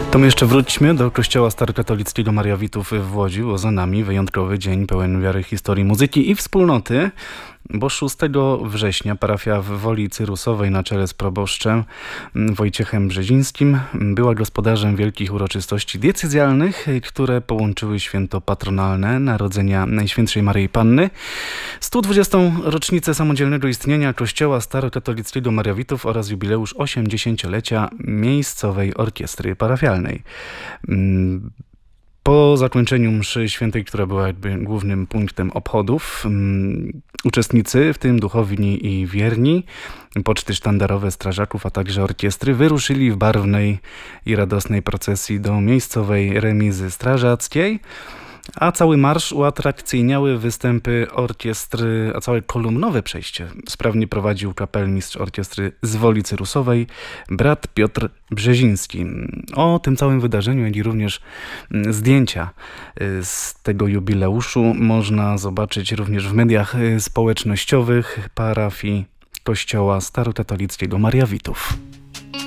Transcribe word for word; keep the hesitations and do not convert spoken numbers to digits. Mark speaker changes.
Speaker 1: To my jeszcze wróćmy do kościoła starokatolickiego Maria Witów w Łodzi, bo za nami wyjątkowy dzień pełen wiary, historii, muzyki i wspólnoty, bo szóstego września parafia w Woli Cyrusowej na czele z proboszczem Wojciechem Brzezińskim była gospodarzem wielkich uroczystości diecezjalnych, które połączyły święto patronalne Narodzenia Najświętszej Maryi Panny, sto dwudziestą rocznicę samodzielnego istnienia kościoła starokatolickiego Maria Witów oraz jubileusz osiemdziesięciolecia miejscowej orkiestry parafialnej. Po zakończeniu mszy świętej, która była jakby głównym punktem obchodów, um, uczestnicy, w tym duchowni i wierni, poczty sztandarowe strażaków, a także orkiestry, wyruszyli w barwnej i radosnej procesji do miejscowej remizy strażackiej, a cały marsz uatrakcyjniały występy orkiestry, a całe kolumnowe przejście sprawnie prowadził kapelmistrz orkiestry z Woli Cyrusowej, brat Piotr Brzeziński. O tym całym wydarzeniu, jak i również zdjęcia z tego jubileuszu można zobaczyć również w mediach społecznościowych parafii kościoła starokatolickiego Maria Witów.